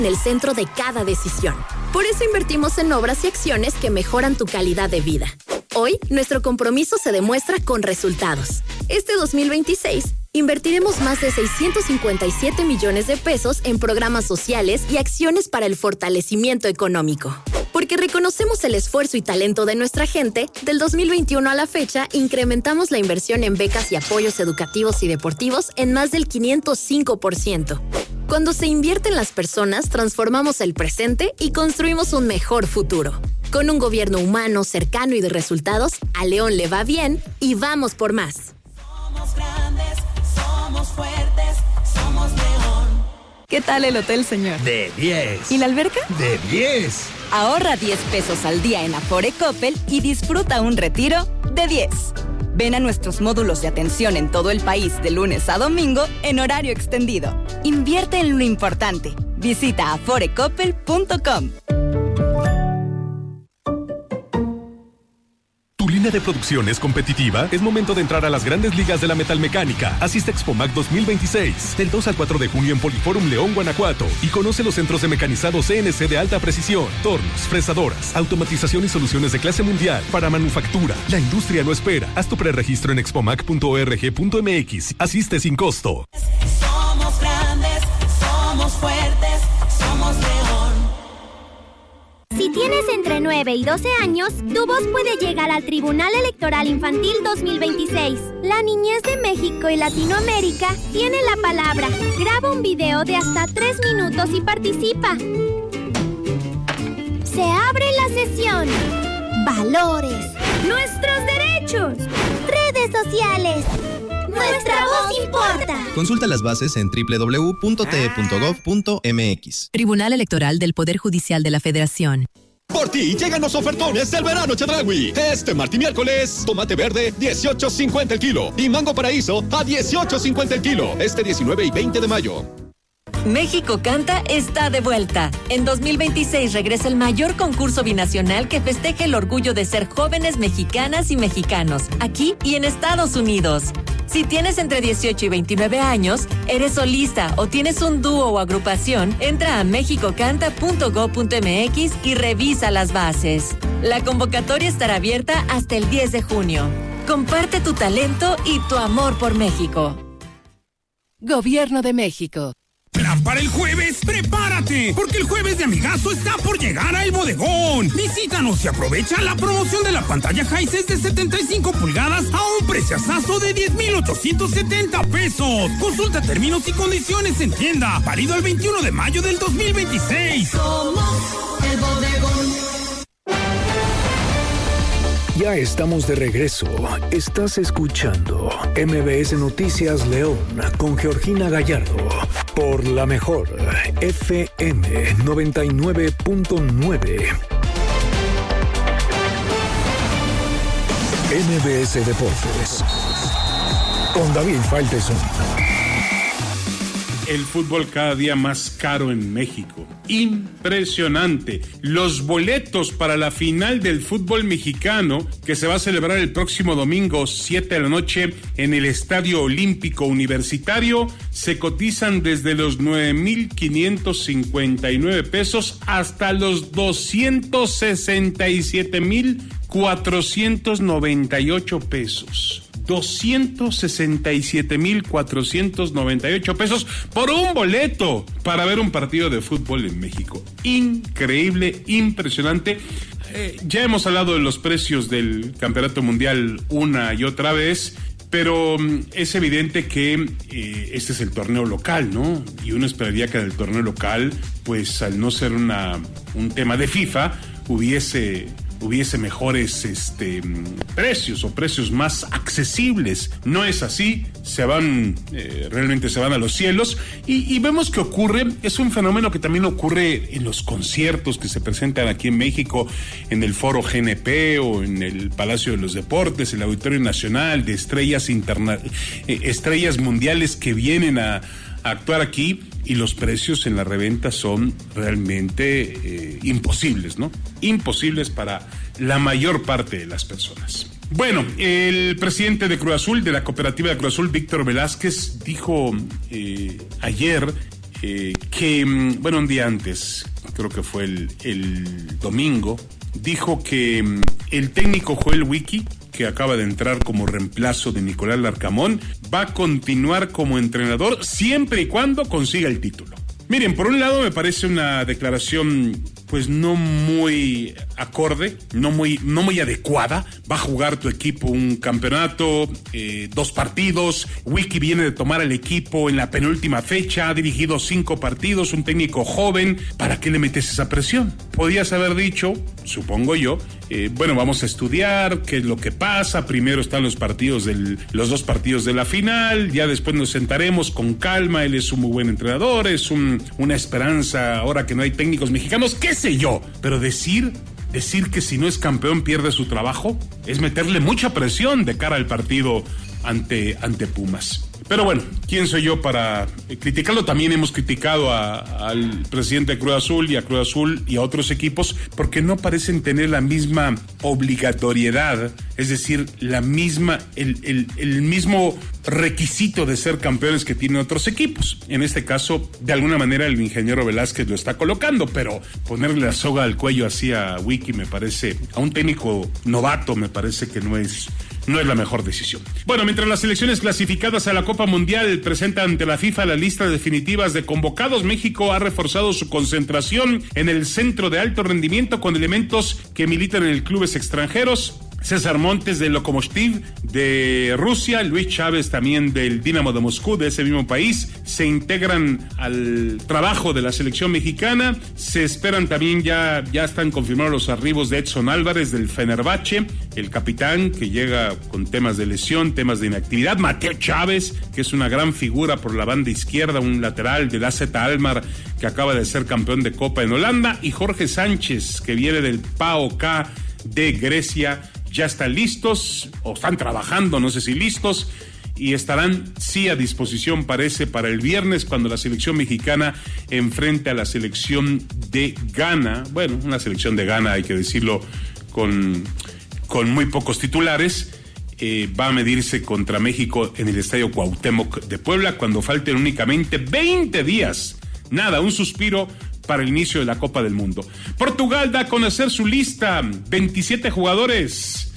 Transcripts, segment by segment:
en el centro de cada decisión. Por eso invertimos en obras y acciones que mejoran tu calidad de vida. Hoy, nuestro compromiso se demuestra con resultados. Este 2026, invertiremos más de 657 millones de pesos en programas sociales y acciones para el fortalecimiento económico. Porque reconocemos el esfuerzo y talento de nuestra gente, del 2021 a la fecha, incrementamos la inversión en becas y apoyos educativos y deportivos en más del 505%. Cuando se invierte en las personas, transformamos el presente y construimos un mejor futuro. Con un gobierno humano, cercano y de resultados, a León le va bien y vamos por más. Somos grandes, somos fuertes, somos León. ¿Qué tal el hotel, señor? De 10. ¿Y la alberca? De 10. Ahorra 10 pesos al día en Afore Coppel y disfruta un retiro de 10. Ven a nuestros módulos de atención en todo el país de lunes a domingo en horario extendido. Invierte en lo importante. Visita aforecoppel.com. ¿Tu línea de producción es competitiva? Es momento de entrar a las grandes ligas de la metalmecánica. Asiste a Expomac 2026, del 2 al 4 de junio en Poliforum León, Guanajuato. Y conoce los centros de mecanizado CNC de alta precisión, tornos, fresadoras, automatización y soluciones de clase mundial para manufactura. La industria no espera. Haz tu preregistro en expomac.org.mx. Asiste sin costo. Somos grandes, somos fuertes, somos León. Si tienes entre 9 y 12 años, tu voz puede llegar al Tribunal Electoral Infantil 2026. La niñez de México y Latinoamérica tiene la palabra. Graba un video de hasta 3 minutos y participa. Se abre la sesión. Valores. Nuestros derechos. Redes sociales. Nuestra voz importa. Consulta las bases en www.te.gov.mx. Tribunal Electoral del Poder Judicial de la Federación. Por ti llegan los ofertones del verano Chedraui. Este martes y miércoles, tomate verde 18.50 el kilo y mango paraíso a 18.50 el kilo. Este 19 y 20 de mayo. México Canta está de vuelta. En 2026 regresa el mayor concurso binacional que festeje el orgullo de ser jóvenes mexicanas y mexicanos, aquí y en Estados Unidos. Si tienes entre 18 y 29 años, eres solista o tienes un dúo o agrupación, entra a mexicocanta.go.mx y revisa las bases. La convocatoria estará abierta hasta el 10 de junio. Comparte tu talento y tu amor por México. Gobierno de México. Plan para el jueves, prepárate, porque el jueves de Amigazo está por llegar a El Bodegón. Visítanos y aprovecha la promoción de la pantalla Hisense de 75 pulgadas a un preciazazo de 10,870 pesos. Consulta términos y condiciones en tienda. Válido el 21 de mayo del 2026. Somos El Bodegón. Ya estamos de regreso. Estás escuchando MBS Noticias León con Georgina Gallardo por la mejor FM 99.9. MBS Deportes con David Faitelson. El fútbol cada día más caro en México. Impresionante. Los boletos para la final del fútbol mexicano, que se va a celebrar el próximo domingo 7 de la noche en el Estadio Olímpico Universitario, se cotizan desde los 9,559 pesos hasta los 267,498 pesos. 267,498 pesos por un boleto para ver un partido de fútbol en México. Increíble, impresionante. Ya hemos hablado de los precios del Campeonato Mundial una y otra vez, pero es evidente que este es el torneo local, ¿no? Y uno esperaría que del torneo local, pues al no ser un tema de FIFA, hubiese mejores precios o precios más accesibles. No es así, realmente se van a los cielos y vemos que ocurre, es un fenómeno que también ocurre en los conciertos que se presentan aquí en México, en el Foro GNP o en el Palacio de los Deportes, el Auditorio Nacional, de estrellas mundiales que vienen a actuar aquí, y los precios en la reventa son realmente imposibles, ¿no? Imposibles para la mayor parte de las personas. Bueno, el presidente de Cruz Azul, de la cooperativa de Cruz Azul, Víctor Velázquez, dijo ayer un día antes, creo que fue el domingo, dijo que el técnico Joel Wiki, que acaba de entrar como reemplazo de Nicolás Larcamón, va a continuar como entrenador siempre y cuando consiga el título. Miren, por un lado me parece una declaración pues no muy acorde, no muy adecuada. Va a jugar tu equipo un campeonato, 2 partidos. Wiki viene de tomar al equipo en la penúltima fecha, ha dirigido 5 partidos, un técnico joven. ¿Para qué le metes esa presión? Podías haber dicho, supongo yo, vamos a estudiar qué es lo que pasa. Primero están los 2 partidos de la final, ya después nos sentaremos con calma. Él es un muy buen entrenador, es una esperanza ahora que no hay técnicos mexicanos, qué sé yo. Pero decir que si no es campeón pierde su trabajo es meterle mucha presión de cara al partido ante Pumas. Pero bueno, ¿quién soy yo para criticarlo? También hemos criticado al presidente de Cruz Azul y a Cruz Azul y a otros equipos porque no parecen tener la misma obligatoriedad, es decir, el mismo requisito de ser campeones que tienen otros equipos. En este caso, de alguna manera el ingeniero Velázquez lo está colocando, pero ponerle la soga al cuello así a Wiki me parece, a un técnico novato me parece que no es la mejor decisión. Bueno, mientras las selecciones clasificadas a la Copa Mundial presentan ante la FIFA las listas definitivas de convocados, México ha reforzado su concentración en el centro de alto rendimiento con elementos que militan en clubes extranjeros. César Montes del Lokomotiv de Rusia, Luis Chávez también del Dinamo de Moscú, de ese mismo país, se integran al trabajo de la selección mexicana. Se esperan también, ya están confirmados los arribos de Edson Álvarez del Fenerbahce, el capitán que llega con temas de lesión, temas de inactividad. Mateo Chávez, que es una gran figura por la banda izquierda, un lateral del AZ Alkmaar que acaba de ser campeón de Copa en Holanda, y Jorge Sánchez, que viene del PAOK de Grecia. Ya están listos, o están trabajando, no sé si listos, y estarán sí a disposición, parece, para el viernes cuando la selección mexicana enfrente a la selección de Ghana. Bueno, una selección de Ghana, hay que decirlo, con muy pocos titulares. Va a medirse contra México en el Estadio Cuauhtémoc de Puebla cuando falten únicamente 20 días. Nada, un suspiro para el inicio de la Copa del Mundo. Portugal da a conocer su lista, 27 jugadores,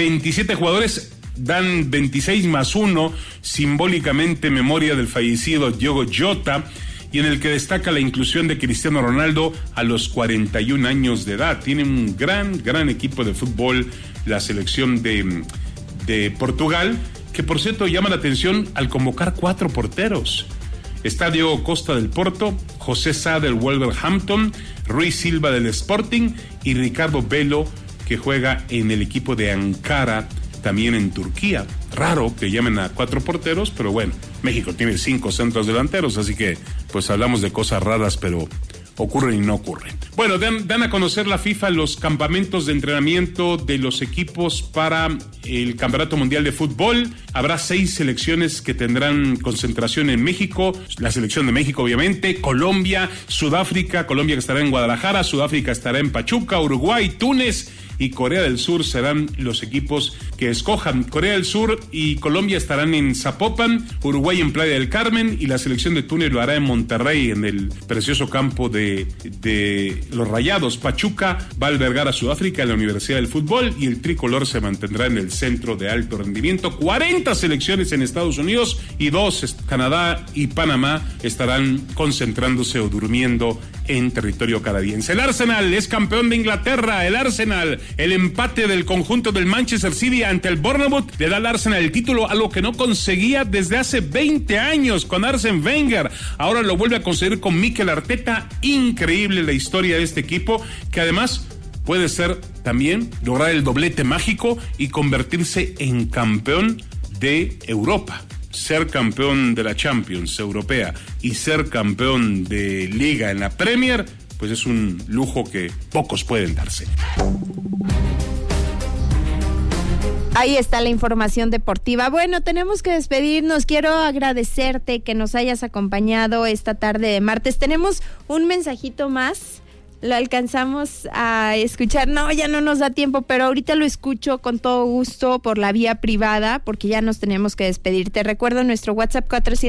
dan 26 más 1, simbólicamente memoria del fallecido Diogo Jota, y en el que destaca la inclusión de Cristiano Ronaldo a los 41 años de edad. Tiene un gran equipo de fútbol la selección de Portugal, que por cierto llama la atención al convocar 4 porteros. Está Diogo Costa del Porto, José Sá del Wolverhampton, Rui Silva del Sporting y Ricardo Velo, que juega en el equipo de Ankara, también en Turquía. Raro que llamen a 4 porteros, pero bueno, México tiene 5 centros delanteros, así que pues hablamos de cosas raras, pero ocurren y no ocurren. Bueno, dan a conocer la FIFA los campamentos de entrenamiento de los equipos para el Campeonato Mundial de Fútbol. Habrá 6 selecciones que tendrán concentración en México. La selección de México, obviamente, Colombia, Sudáfrica, Colombia que estará en Guadalajara, Sudáfrica estará en Pachuca, Uruguay, Túnez y Corea del Sur serán los equipos que escojan. Corea del Sur y Colombia estarán en Zapopan, Uruguay en Playa del Carmen y la selección de Túnez lo hará en Monterrey, en el precioso campo de los Rayados. Pachuca va a albergar a Sudáfrica en la Universidad del Fútbol y el tricolor se mantendrá en el centro de alto rendimiento. 40 selecciones en Estados Unidos y 2, Canadá y Panamá, estarán concentrándose o durmiendo en territorio canadiense. El Arsenal es campeón de Inglaterra. El Arsenal, el empate del conjunto del Manchester City ante el Bournemouth le da al Arsenal el título, algo que no conseguía desde hace 20 años con Arsène Wenger. Ahora lo vuelve a conseguir con Mikel Arteta. Increíble la historia de este equipo, que además puede ser también lograr el doblete mágico y convertirse en campeón de Europa. Ser campeón de la Champions Europea y ser campeón de Liga en la Premier, pues es un lujo que pocos pueden darse. Ahí está la información deportiva. Bueno, tenemos que despedirnos. Quiero agradecerte que nos hayas acompañado esta tarde de martes. Tenemos un mensajito más lo alcanzamos a escuchar. No, ya no nos da tiempo, pero ahorita lo escucho con todo gusto por la vía privada, porque ya nos tenemos que despedir. Te recuerdo nuestro WhatsApp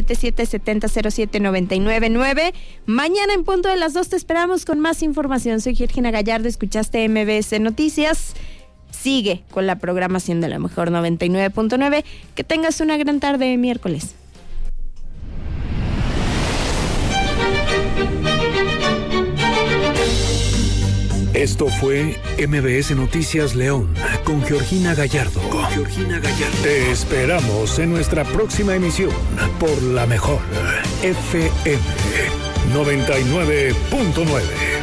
477-7007-999. Mañana en punto de las 2 te esperamos con más información. Soy Georgina Gallardo, escuchaste MBS Noticias. Sigue con la programación de la mejor 99.9. Que tengas una gran tarde de miércoles. Esto fue MBS Noticias León con Georgina Gallardo. Te esperamos en nuestra próxima emisión por la mejor FM 99.9.